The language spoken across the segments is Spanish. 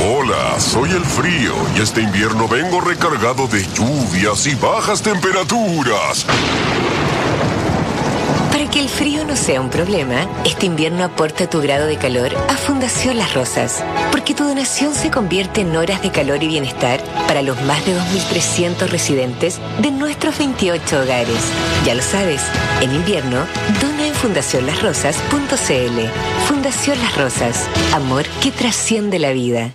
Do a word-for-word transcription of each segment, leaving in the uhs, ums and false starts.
Hola, soy el frío y este invierno vengo recargado de lluvias y bajas temperaturas. Para que el frío no sea un problema, este invierno aporta tu grado de calor a Fundación Las Rosas, porque tu donación se convierte en horas de calor y bienestar para los más de dos mil trescientos residentes de nuestros veintiocho hogares. Ya lo sabes, en invierno, dona en fundación las rosas punto c l. Fundación Las Rosas, amor que trasciende la vida.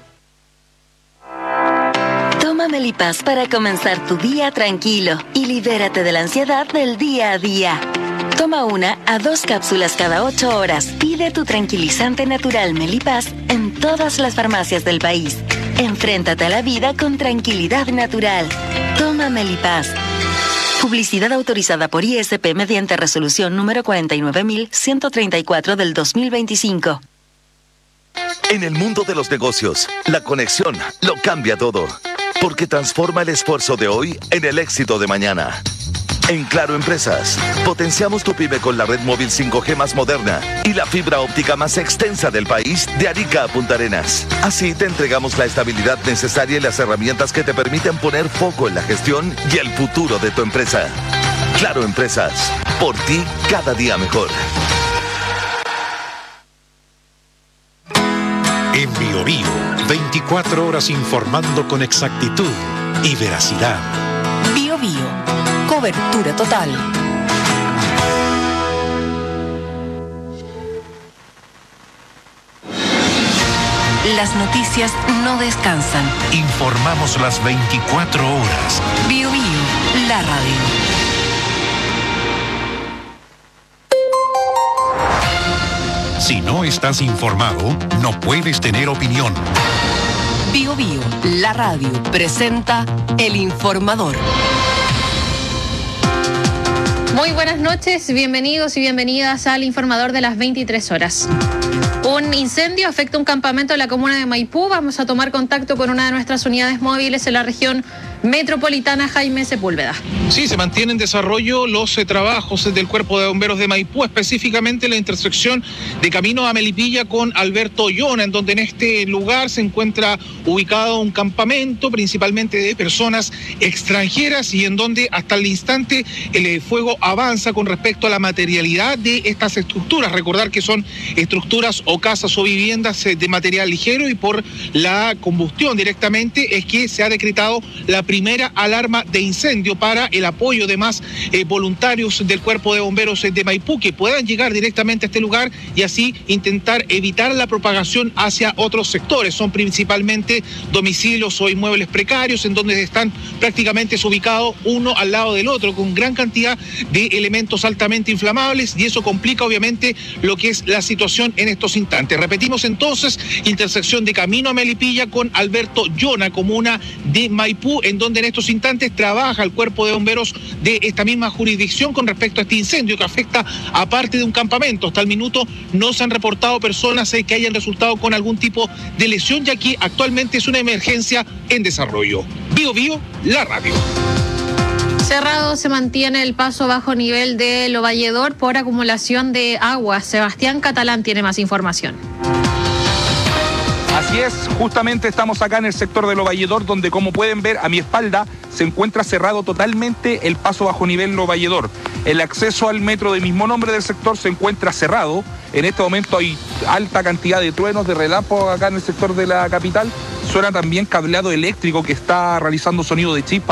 Toma Melipaz para comenzar tu día tranquilo y libérate de la ansiedad del día a día. Toma una a dos cápsulas cada ocho horas. Pide tu tranquilizante natural Melipaz en todas las farmacias del país. Enfréntate a la vida con tranquilidad natural. Toma Melipaz. Publicidad autorizada por I S P mediante resolución número cuarenta y nueve mil ciento treinta y cuatro del dos mil veinticinco. En el mundo de los negocios, la conexión lo cambia todo, porque transforma el esfuerzo de hoy en el éxito de mañana. En Claro Empresas, potenciamos tu pyme con la red móvil cinco G más moderna y la fibra óptica más extensa del país de Arica a Punta Arenas. Así te entregamos la estabilidad necesaria y las herramientas que te permiten poner foco en la gestión y el futuro de tu empresa. Claro Empresas, por ti cada día mejor. En Bio Bio, veinticuatro horas informando con exactitud y veracidad. Bio Bio, cobertura total. Las noticias no descansan. Informamos las veinticuatro horas. Bio Bio, la radio. Si no estás informado, no puedes tener opinión. Bio Bio, la radio, presenta El Informador. Muy buenas noches, bienvenidos y bienvenidas al Informador de las veintitrés horas. Un incendio afecta un campamento en la comuna de Maipú. Vamos a tomar contacto con una de nuestras unidades móviles en la región metropolitana, Jaime Sepúlveda. Sí, se mantienen en desarrollo los eh, trabajos del Cuerpo de Bomberos de Maipú, específicamente la intersección de Camino a Melipilla con Alberto Ollona, en donde en este lugar se encuentra ubicado un campamento principalmente de personas extranjeras y en donde hasta el instante el eh, fuego avanza con respecto a la materialidad de estas estructuras. Recordar que son estructuras o casas o viviendas eh, de material ligero y por la combustión directamente es que se ha decretado la primera alarma de incendio para el apoyo de más eh, voluntarios del Cuerpo de Bomberos de Maipú que puedan llegar directamente a este lugar y así intentar evitar la propagación hacia otros sectores. Son principalmente domicilios o inmuebles precarios en donde están prácticamente ubicados uno al lado del otro con gran cantidad de elementos altamente inflamables y eso complica obviamente lo que es la situación en estos instantes. Repetimos entonces, intersección de Camino a Melipilla con Alberto Ollona, comuna de Maipú, en donde en estos instantes trabaja el Cuerpo de Bomberos de esta misma jurisdicción con respecto a este incendio que afecta a parte de un campamento. Hasta el minuto no se han reportado personas eh, que hayan resultado con algún tipo de lesión, ya que actualmente es una emergencia en desarrollo. Bio Bio, la radio. Cerrado se mantiene el paso bajo nivel de Lo Valledor por acumulación de agua. Sebastián Catalán tiene más información. Así es, justamente estamos acá en el sector de Lo Valledor, donde como pueden ver a mi espalda se encuentra cerrado totalmente el paso bajo nivel Lo Valledor. El acceso al metro de mismo nombre del sector se encuentra cerrado. En este momento hay alta cantidad de truenos, de relámpagos acá en el sector de la capital. Suena también cableado eléctrico que está realizando sonido de chispa.